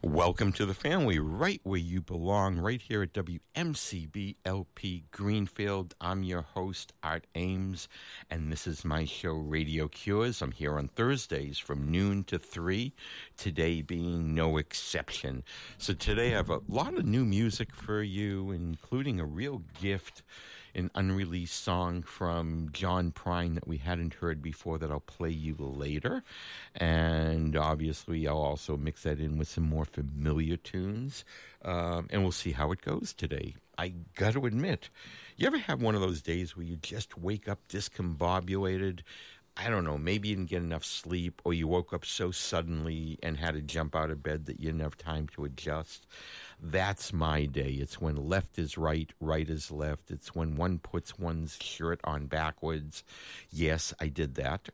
Welcome to the family, right where you belong, right here at WMCB LP Greenfield. I'm your host, Art Ames, and this is my show, Radio Cures. I'm here on Thursdays from noon to 3, today being no exception. So today I have a lot of new music for you, including a real gift, an unreleased song from John Prine that we hadn't heard before that I'll play you later. And obviously I'll also mix that in with some more familiar tunes. And we'll see how it goes today. I got to admit, you ever have one of those days where you just wake up discombobulated? I don't know, maybe you didn't get enough sleep, or you woke up so suddenly and had to jump out of bed that you didn't have time to adjust. That's my day. It's when left is right, right is left. It's when one puts one's shirt on backwards. Yes, I did that.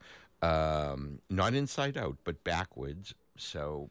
Not inside out, but backwards. So,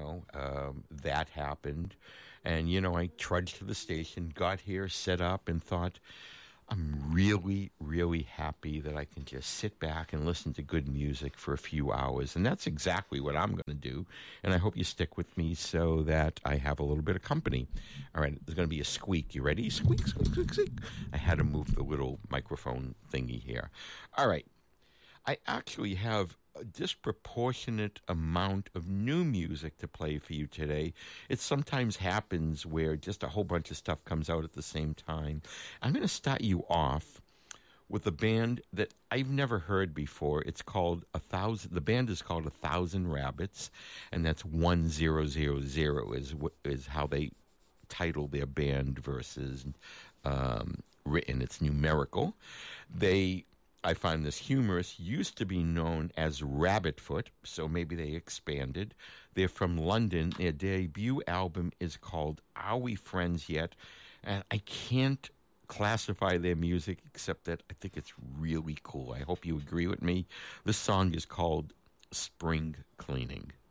that happened. And, I trudged to the station, got here, set up, and thought, I'm really, really happy that I can just sit back and listen to good music for a few hours. And that's exactly what I'm going to do. And I hope you stick with me so that I have a little bit of company. All right, there's going to be a squeak. You ready? Squeak, squeak, squeak, squeak. I had to move the little microphone thingy here. All right. I actually have a disproportionate amount of new music to play for you today. It sometimes happens where just a whole bunch of stuff comes out at the same time. I'm going to start you off with a band that I've never heard before. It's called the band is called 1,000 Rabbits, and that's 1000 is how they title their band versus written. It's numerical. I find this humorous, used to be known as Rabbitfoot, so maybe they expanded. They're from London. Their debut album is called Are We Friends Yet? And I can't classify their music except that I think it's really cool. I hope you agree with me. This song is called Spring Cleaning.